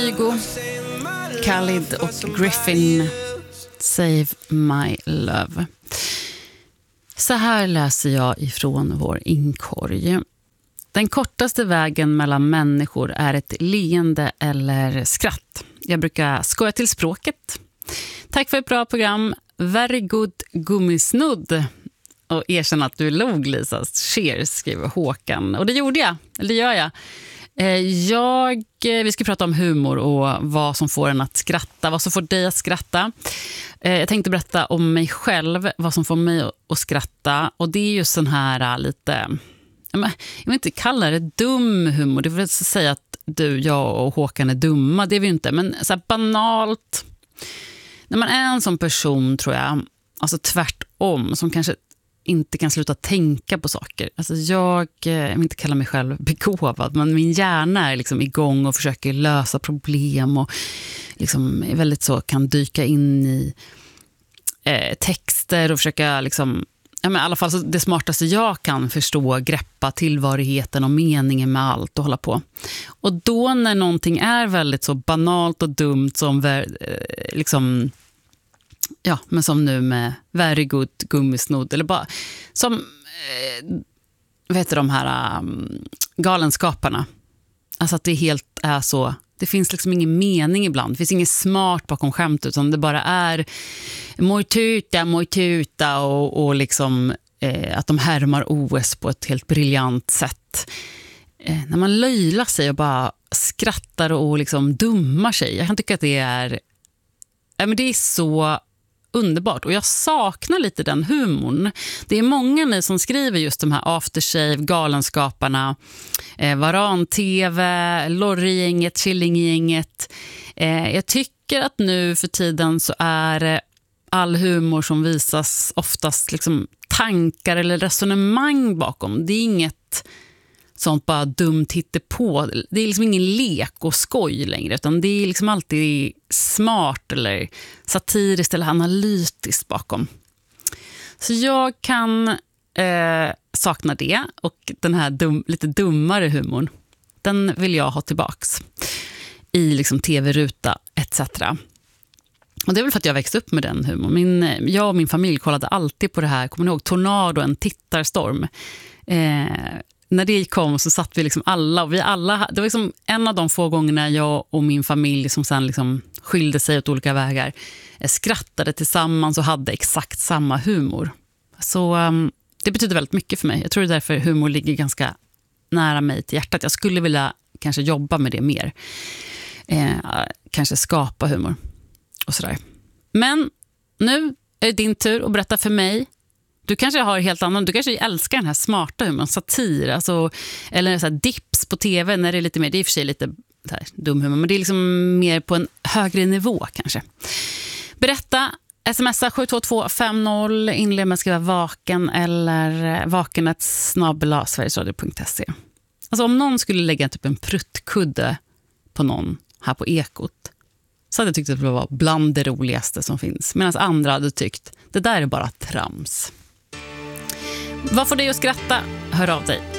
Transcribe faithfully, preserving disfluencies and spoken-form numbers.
Hugo, Khalid och Griffin, Save My Love. Så här läser jag ifrån vår inkorg. Den kortaste vägen mellan människor är ett leende eller skratt. Jag brukar skoja till språket. Tack för ett bra program. Very good gummisnudd. Och erkänna att du log, Lisa. Cheers, skriver Håkan. Och det gjorde jag. Eller det gör jag. Jag, vi ska prata om humor och vad som får en att skratta, vad som får dig att skratta. Jag tänkte berätta om mig själv, vad som får mig att skratta. Och det är ju sån här lite, jag vill inte kalla det dum humor. Det vill säga att du, jag och Håkan är dumma, det är vi ju inte. Men så här banalt, när man är en sån person, tror jag, alltså tvärtom, som kanske inte kan sluta tänka på saker. Alltså jag, jag vill inte kalla mig själv begåvad, men min hjärna är liksom igång och försöker lösa problem och liksom är väldigt så, kan dyka in i eh, texter och försöka liksom, ja, men i alla fall så det smartaste jag kan förstå, greppa tillvarigheten och meningen med allt och hålla på. Och då när någonting är väldigt så banalt och dumt som eh, liksom, ja, men som nu med very good gummisnodd, eller bara som eh, vet du, de här um, galenskaparna. Alltså att det helt är så, det finns liksom ingen mening ibland, det finns inget smart bakom skämt, utan det bara är moj tuta, moj tuta och, och liksom eh, att de härmar O S på ett helt briljant sätt. Eh, när man löjlar sig och bara skrattar och liksom dummar sig, jag kan tycka att det är ja, men det är så underbart, och jag saknar lite den humorn. Det är många ni som skriver just de här aftershave, galenskaparna, eh, Varan-T V, Lorry-gänget, Killing-gänget. Eh, jag tycker att nu för tiden så är all humor som visas oftast liksom tankar eller resonemang bakom. Det är inget sånt bara dumt hittepå. Det är liksom ingen lek och skoj längre, utan det är liksom alltid smart eller satiriskt eller analytiskt bakom. Så jag kan eh, sakna det, och den här dum, lite dummare humorn, den vill jag ha tillbaks i liksom tv-ruta et cetera. Och det är väl för att jag växte upp med den humorn. Min, jag och min familj kollade alltid på det här, kommer ni ihåg Tornado, en tittarstorm? Eh, När det kom så satt vi liksom alla, och vi alla, det var liksom en av de få gångerna jag och min familj som sen liksom skilde sig åt olika vägar, skrattade tillsammans och hade exakt samma humor. Så um, det betyder väldigt mycket för mig. Jag tror det är därför humor ligger ganska nära mig till hjärtat. Jag skulle vilja kanske jobba med det mer. Eh, kanske skapa humor och sådär. Men nu är det din tur att berätta för mig. Du kanske har helt annan, du kanske älskar den här smarta humorn, satir, alltså, eller så här dips på tv när det är lite mer, det är i och för sig lite så här dum humor, men det är liksom mer på en högre nivå kanske. Berätta, smsa sju två två fem noll, inled med att skriva vaken eller vakenet snabbla sverigesradio punkt se. Alltså om någon skulle lägga typ en pruttkudde på någon här på Ekot, så hade jag tyckt att det var bland det roligaste som finns, medan andra hade tyckt det där är bara trams. Vad får dig att skratta? Hör av dig.